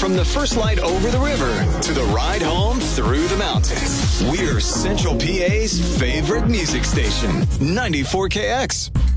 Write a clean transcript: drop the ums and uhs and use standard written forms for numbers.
From the first light over the river to the ride home through the mountains, we're Central PA's favorite music station, 94KX.